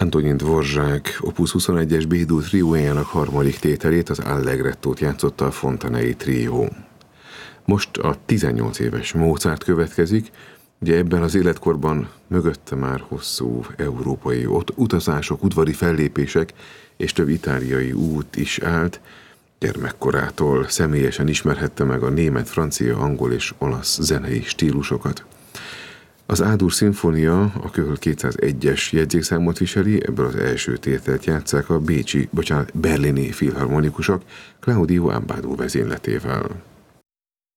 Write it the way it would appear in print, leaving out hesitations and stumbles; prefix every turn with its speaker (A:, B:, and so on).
A: Antonin Dvořák Opus 21-es B-dur triójának harmadik tételét, az Allegrettót játszotta a Fontanei trió. Most a 18 éves Mozart következik, ugye ebben az életkorban mögötte már hosszú európai utazások, udvari fellépések és több itáliai út is állt. Gyermekkorától személyesen ismerhette meg a német, francia, angol és olasz zenei stílusokat. Az A-dur szimfónia a Köhl 201-es jegyzékszámot viseli, ebből az első tételt játsszák a berlini filharmonikusok Claudio Abbado vezényletével.